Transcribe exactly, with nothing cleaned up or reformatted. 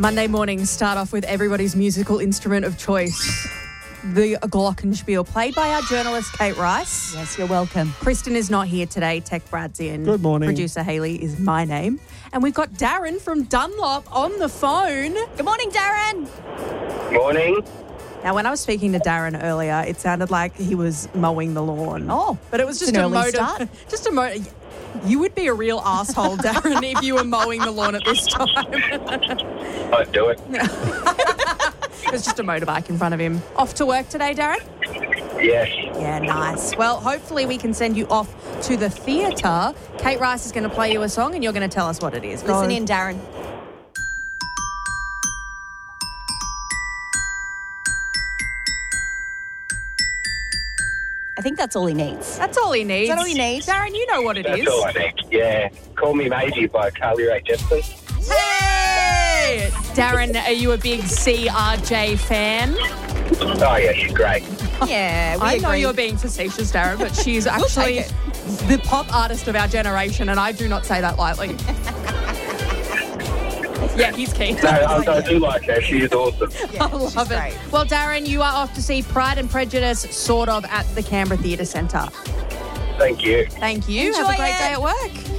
Monday mornings start off with everybody's musical instrument of choice, the glockenspiel, played by our journalist Kate Rice. Yes, you're welcome. Kristen is not here today. Tech Brad's in. Good morning. Producer Hayley is my name. And we've got Darren from Dunlop on the phone. Good morning, Darren. Morning. Now, when I was speaking to Darren earlier, it sounded like he was mowing the lawn. Oh, but it was just it's an a early motive. start. Just a mo- You would be a real asshole, Darren, if you were mowing the lawn at this time. I'd do it. There's just a motorbike in front of him. Off to work today, Darren? Yes. Yeah, nice. Well, hopefully we can send you off to the theatre. Kate Rice is going to play you a song and you're going to tell us what it is. Go Listen on. in, Darren. I think that's all he needs. That's all he needs. Is that all he needs? Darren, you know what it That's is. all I need. Yeah. Call Me Maisie by Carly Rae Jepsen. Hey! Darren, are you a big C R J fan? Oh, yeah, she's great. Yeah, we I know agree. you're being facetious, Darren, but she's We'll actually take the pop artist of our generation, and I do not say that lightly. Yeah, he's keen. No, I, I do like her. She is awesome. Yeah, I love she's it. great. Well, Darren, you are off to see Pride and Prejudice, sort of, at the Canberra Theatre Centre. Thank you. Thank you. Enjoy Have a great it. day at work.